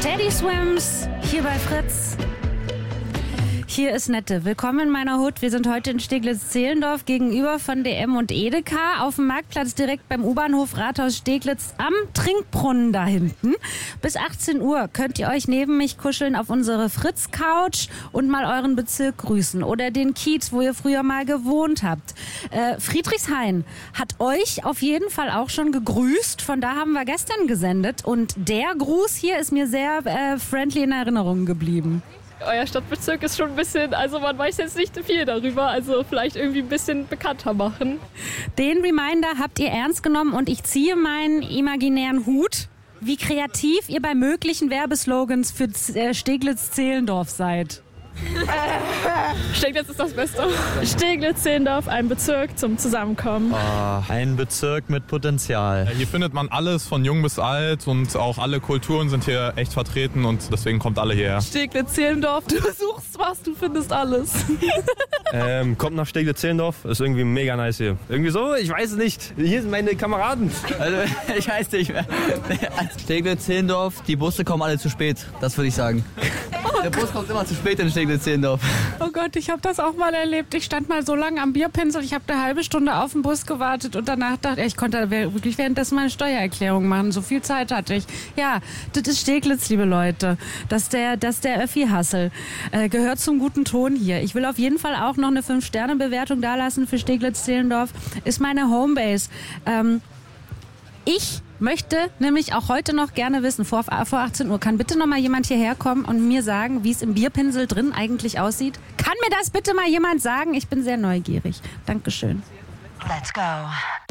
Teddy Swims, hier bei Fritz. Hier ist Nette. Willkommen in meiner Hut. Wir sind heute in Steglitz-Zehlendorf gegenüber von DM und Edeka auf dem Marktplatz direkt beim U-Bahnhof Rathaus Steglitz am Trinkbrunnen da hinten. Bis 18 Uhr könnt ihr euch neben mich kuscheln auf unsere Fritz-Couch und mal euren Bezirk grüßen oder den Kiez, wo ihr früher mal gewohnt habt. Friedrichshain hat euch auf jeden Fall auch schon gegrüßt. Von da haben wir gestern gesendet und der Gruß hier ist mir sehr friendly in Erinnerung geblieben. Euer Stadtbezirk ist schon ein bisschen, also man weiß jetzt nicht viel darüber, also vielleicht irgendwie ein bisschen bekannter machen. Den Reminder habt ihr ernst genommen und ich ziehe meinen imaginären Hut, wie kreativ ihr bei möglichen Werbeslogans für Steglitz-Zehlendorf seid. Steglitz ist das Beste. Steglitz-Zehlendorf, ein Bezirk zum Zusammenkommen. Ein Bezirk mit Potenzial. Hier findet man alles von jung bis alt und auch alle Kulturen sind hier echt vertreten und deswegen kommt alle hierher. Steglitz-Zehlendorf, du suchst was, du findest alles. Kommt nach Steglitz-Zehlendorf, ist irgendwie mega nice hier. Irgendwie so, ich weiß es nicht. Hier sind meine Kameraden. Also, ich weiß nicht mehr. Steglitz-Zehlendorf, die Busse kommen alle zu spät, das würde ich sagen. Der Bus kommt immer zu spät in Steglitz-Zehlendorf. Oh Gott, ich habe das auch mal erlebt. Ich stand mal so lange am Bierpinsel, ich habe eine halbe Stunde auf den Bus gewartet und danach dachte ich, konnte wirklich währenddessen meine Steuererklärung machen. So viel Zeit hatte ich. Ja, das ist Steglitz, liebe Leute. Das ist der Öffi-Hassel. Gehört zum guten Ton hier. Ich will auf jeden Fall auch noch eine 5-Sterne-Bewertung dalassen für Steglitz-Zehlendorf. Ist meine Homebase. Ich möchte nämlich auch heute noch gerne wissen, vor 18 Uhr, kann bitte noch mal jemand hierher kommen und mir sagen, wie es im Bierpinsel drin eigentlich aussieht? Kann mir das bitte mal jemand sagen? Ich bin sehr neugierig. Dankeschön. Let's go.